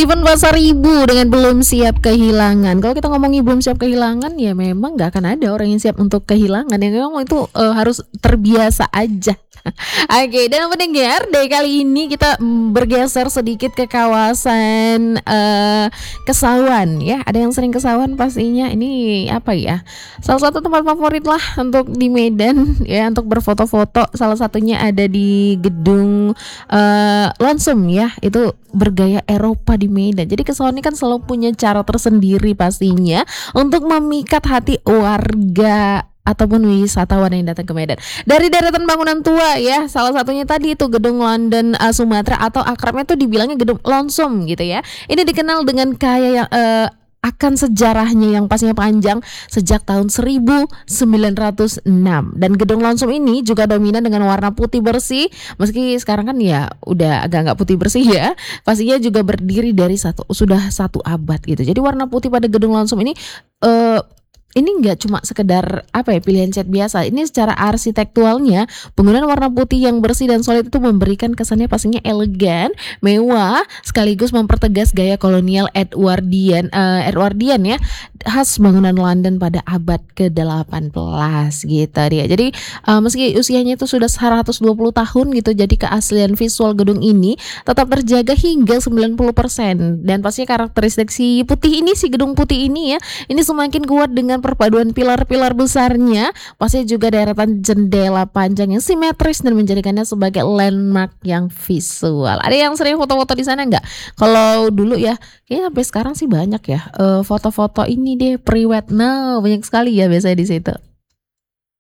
Steven Pasaribu dengan belum siap kehilangan. Kalau kita ngomongin belum siap kehilangan, ya memang nggak akan ada orang yang siap untuk kehilangan. Yang memang itu harus terbiasa aja. Oke, dan pendengar, dari kali ini kita bergeser sedikit ke kawasan Kesawan ya. Ada yang sering Kesawan pastinya. Ini apa ya? Salah satu tempat favorit lah untuk di Medan ya, untuk berfoto-foto. Salah satunya ada di gedung Lonsum ya. Itu bergaya Eropa di Medan. Jadi Kesawan ini kan selalu punya cara tersendiri pastinya untuk memikat hati warga ataupun wisatawan yang datang ke Medan. Dari deretan bangunan tua ya, salah satunya tadi itu gedung London Sumatera, atau akrabnya tuh dibilangnya gedung Lonsum gitu ya. Ini dikenal dengan kaya yang akan sejarahnya yang pastinya panjang sejak tahun 1906. Dan gedung Lonsum ini juga dominan dengan warna putih bersih, meski sekarang kan ya udah agak nggak putih bersih ya. Pastinya juga berdiri dari sudah satu abad gitu. Jadi warna putih pada gedung Lonsum ini nggak cuma sekedar pilihan cat biasa. Ini secara arsitektualnya penggunaan warna putih yang bersih dan solid itu memberikan kesannya pastinya elegan, mewah, sekaligus mempertegas gaya kolonial Edwardian ya, khas bangunan London pada abad ke-18 gitu dia. Jadi meski usianya itu sudah 120 tahun gitu, jadi keaslian visual gedung ini tetap terjaga hingga 90%. Dan pastinya karakteristik si gedung putih ini ya, ini semakin kuat dengan perpaduan pilar-pilar besarnya, pasti juga deretan jendela panjang yang simetris dan menjadikannya sebagai landmark yang visual. Ada yang sering foto-foto di sana nggak? Kalau dulu ya, kayaknya sampai sekarang sih banyak ya foto-foto ini deh pre-wed. Nah, banyak sekali ya biasanya di situ.